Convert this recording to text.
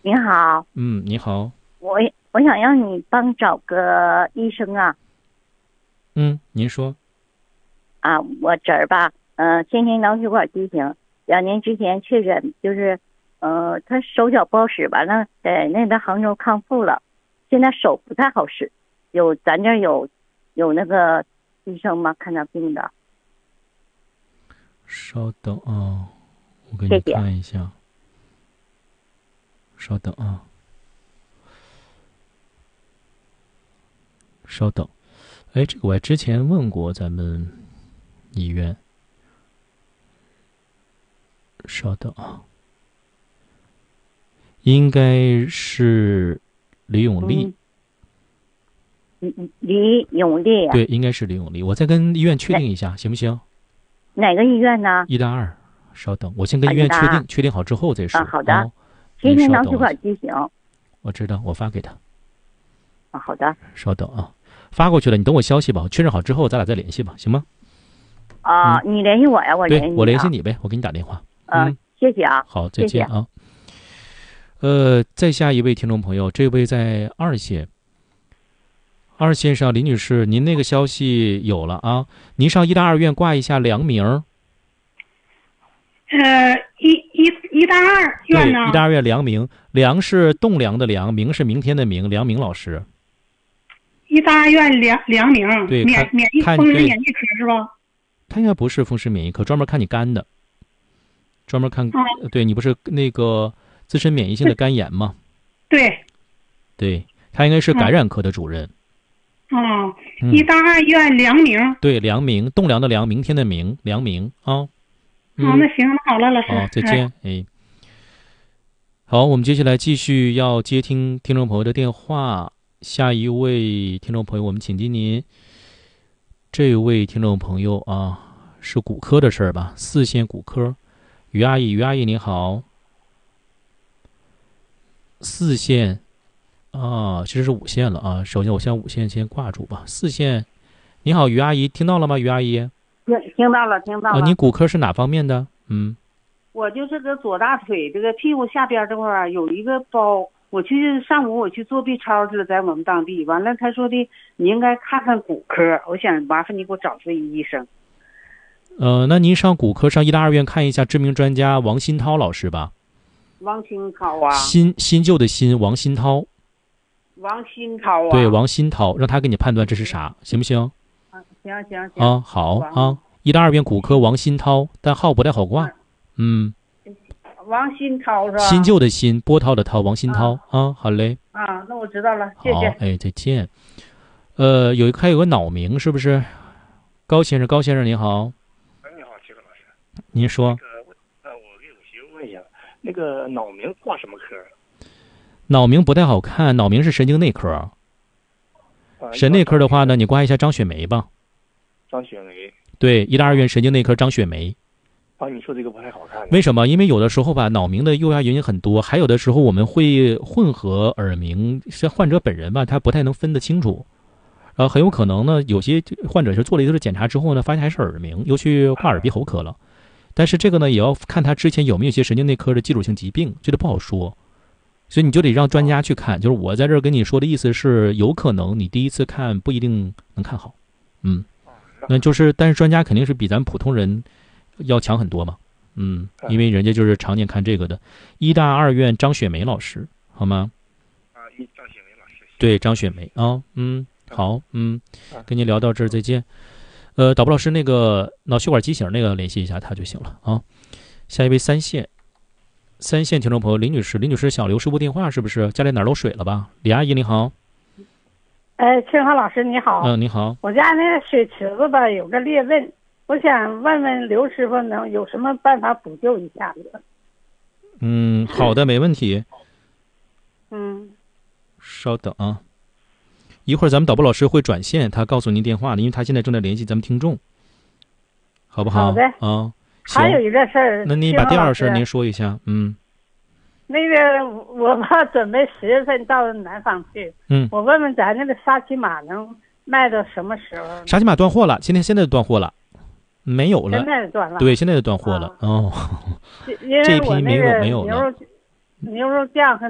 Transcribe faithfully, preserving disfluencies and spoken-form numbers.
你好。 嗯，你好。 我我想让你帮找个医生啊。 嗯，您说。 啊，我侄儿吧，呃，先天脑血管畸形，两年之前确诊，就是，呃，他手脚不好使，完了在那边杭州康复了，现在手不太好使。有咱这儿有有那个医生吗？看他病的。 稍等啊，我给你谢谢。 看一下。稍等啊，稍等。哎，这个我之前问过咱们医院。稍等啊，应该是李永利。 嗯嗯，李永利啊。 对，应该是李永利。我再跟医院确定一下，行不行？ 哪个医院呢？ 一大二。稍等，我先跟医院确定， 啊、 确定好之后再说。 啊，好的。 哦、 先天脑血管畸形。 我知道，我发给他。 啊，好的。 稍等啊，发过去了，你等我消息吧。确认好之后，咱俩再联系吧，行吗？ 啊、嗯，你联系我呀，我联系你、啊。 对，我联系你呗，我给你打电话。 嗯、呃，谢谢啊。 好，再见啊。呃，再下一位听众朋友，这位在二线。二线上，李女士，您那个消息有了啊？您上医大二院挂一下良名。 呃，一一一大二院呢？ 对，一大二院良名，良是栋梁的梁，明是明天的明，良明老师。 一大二院良良明， 对， 免免疫风湿免疫科是吧？ 他应该不是风湿免疫科，专门看你肝的，专门看。 嗯、 对，你不是那个自身免疫性的肝炎吗？ 对。 对，他应该是感染科的主任。 哦， 嗯、 一大二院良明。 对，良明，栋梁的梁，明天的明，良明啊。哦， 嗯、那行，那好了，老师。 好，再见。哎，好，我们接下来继续要接听听众朋友的电话。下一位听众朋友，我们请进您。这位听众朋友啊，是骨科的事儿吧？四线骨科，于阿姨，于阿姨你好。四线啊，其实是五线了啊。首先，我先五线先挂住吧。四线，你好，于阿姨，听到了吗？于阿姨， 听听到了，听到了。 啊，你骨科是哪方面的？嗯， 我就是个左大腿这个屁股下边这块儿有一个包。我去上午我去做 B 超去了，在我们当地，完了他说的你应该看看骨科，我想麻烦你给我找这医生。 呃，那您上骨科上医大二院看一下知名专家王新涛老师吧。 王新涛啊。 新新旧的新，王新涛。 王新涛啊。 对，王新涛，让他给你判断这是啥，行不行？ 啊，行行行。 啊，好啊，医大二院骨科王新涛，但号不太好挂。嗯。 王新涛是吧？ 新旧的新，波涛的涛，王新涛 啊, 啊，好嘞。 啊，那我知道了，谢谢。 好，哎，再见。呃，有一还有个脑鸣，是不是？高先生，高先生您好。 哎，你好，齐克老师。 您说。 那个，呃，我给有媳妇问一下，那个脑鸣挂什么科？ 脑鸣不太好看，脑鸣是神经内科。啊、神内科的话呢，你挂一下张雪梅吧。 张雪梅。 对，医大二院神经内科张雪梅。 啊，你说这个不太好看。 为什么？因为有的时候吧，脑鸣的诱发原因很多，还有的时候我们会混合耳鸣，是患者本人吧，他不太能分得清楚，呃，很有可能呢，有些患者是做了一次检查之后呢，发现还是耳鸣，又去挂耳鼻喉科了。但是这个呢，也要看他之前有没有一些神经内科的基础性疾病，这个不好说，所以你就得让专家去看。就是我在这儿跟你说的意思是，有可能你第一次看不一定能看好，嗯，那就是，但是专家肯定是比咱普通人要强很多嘛，嗯，因为人家就是常年看这个的。医大二院张雪梅老师，好吗？ 啊，张雪梅老师。 对，张雪梅啊、哦，嗯，好，嗯，跟您聊到这儿，再见。呃，导播老师，那个脑血管畸形那个联系一下他就行了啊。下一位三线，三线听众朋友林女士，林女士想留十部电话是不是？家里哪儿漏水了吧？李阿姨你好。 哎，清华老师你好。 嗯，你好。 我家那个水池子吧有个裂纹。我想问问刘师傅能有什么办法补救一下子？ 嗯，好的，没问题。 嗯， 稍等啊，一会儿咱们导播老师会转线，他告诉您电话的，因为他现在正在联系咱们听众，好不好？ 好的啊。 还有一个事儿， 那你把第二事您说一下，嗯。 那个我吧准备十月份到南方去， 嗯， 我问问咱那个沙琪玛能卖到什么时候？ 沙琪玛断货了，今天现在断货了。没有了， 现在断了。 对，现在就断货了。 啊、 哦， 因为这一批没有没有了。牛肉牛肉酱和